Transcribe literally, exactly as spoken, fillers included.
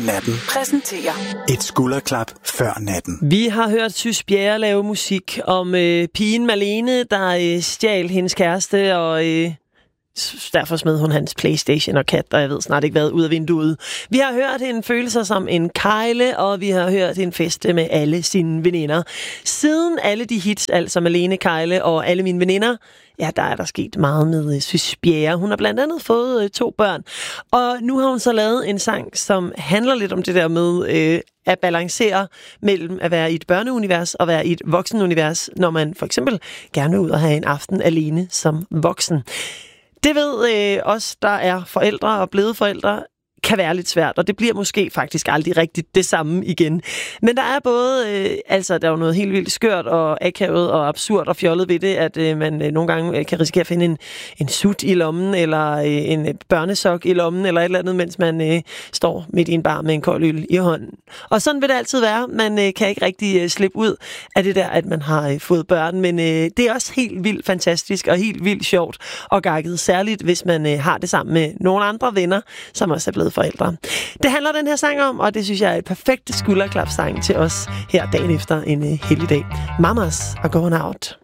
Natten præsenterer et skulderklap før natten. Vi har hørt Sys Bjerre lave musik om øh, pigen Malene, der øh, stjal hendes kæreste, og øh, derfor smed hun hans PlayStation og kat, og jeg ved snart ikke hvad, ud af vinduet. Vi har hørt hende føle sig som en kejle, og vi har hørt hende feste med alle sine veninder. Siden alle de hits, altså Malene, Kejle og Alle mine veninder, ja, der er der sket meget med Sys Bjerre. Hun har blandt andet fået øh, to børn, og nu har hun så lavet en sang, som handler lidt om det der med øh, at balancere mellem at være i et børneunivers og være i et voksenunivers, når man for eksempel gerne vil ud og have en aften alene som voksen. Det ved øh, os, der er forældre og blevet forældre, kan være lidt svært, og det bliver måske faktisk aldrig rigtigt det samme igen. Men der er både, øh, altså der er jo noget helt vildt skørt og akavet og absurd og fjollet ved det, at øh, man øh, nogle gange øh, kan risikere at finde en, en sut i lommen, eller øh, en børnesok i lommen, eller et eller andet, mens man øh, står midt i en bar med en kold øl i hånden. Og sådan vil det altid være. Man øh, kan ikke rigtig øh, slippe ud af det der, at man har øh, fået børn, men øh, det er også helt vildt fantastisk og helt vildt sjovt og gakket, særligt hvis man øh, har det sammen med nogle andre venner, som også er blevet forældre. Det handler den her sang om, og det synes jeg er et perfekt skulderklapsang til os her dagen efter en uh, helligdag. Mamas are going out.